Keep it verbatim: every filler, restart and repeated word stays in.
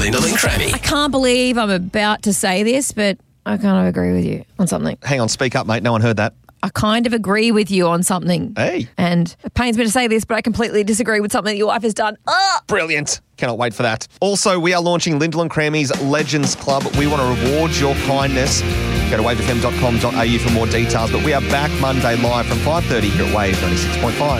Lyndall and Crammy. I can't believe I'm about to say this, but I kind of agree with you on something. Hang on, speak up, mate. No one heard that. I kind of agree with you on something. Hey. And it pains me to say this, but I completely disagree with something that your wife has done. Ah! Brilliant. Cannot wait for that. Also, we are launching Lyndall and Crammy's Legends Club. We want to reward your kindness. Go to wave f m dot com dot a u for more details. But we are back Monday live from five thirty here at Wave ninety-six point five.